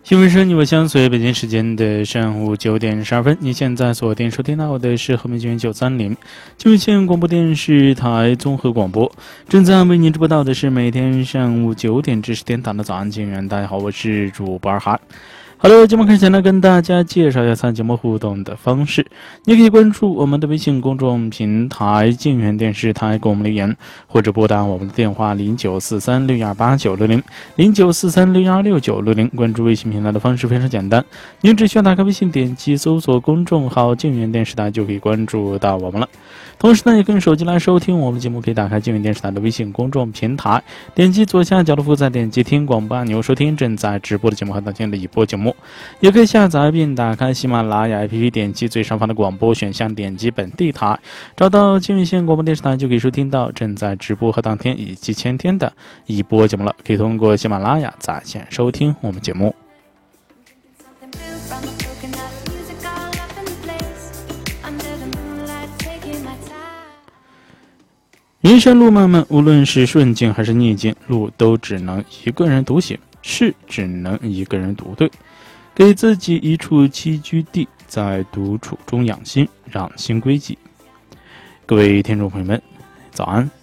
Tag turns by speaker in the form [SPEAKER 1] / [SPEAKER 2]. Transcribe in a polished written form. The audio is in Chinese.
[SPEAKER 1] 新闻声你我相随，北京时间的上午9点12分，你现在锁定收听到的是和平精英930金源县广播电视台综合广播，正在为您直播到的是每天上午9点至10点档的早安金源。大家好，我是主播二哈。好了，节目开始前呢，跟大家介绍一下参与节目互动的方式。你可以关注我们的微信公众平台静源电视台，给我们留言，或者拨打我们的电话0943618960 0943616960。关注微信平台的方式非常简单，您只需要打开微信，点击搜索公众号静源电视台，就可以关注到我们了。同时呢，也可以用手机来收听我们的节目，可以打开静源电视台的微信公众平台，点击左下角的复载，点击听广播按钮，收听正在直播的节目和当天的已播节目。也可以下载并打开喜马拉雅 APP， 点击最上方的广播选项，点击本地台，找到金源县广播电视台，就可以收听到正在直播和当天以及前天的已播节目了。可以通过喜马拉雅在线收听我们节目。人生路漫漫，无论是顺境还是逆境，路都只能一个人独行，事只能一个人独对。给自己一处栖居地，在独处中养心，让心归寂。各位听众朋友们，早安。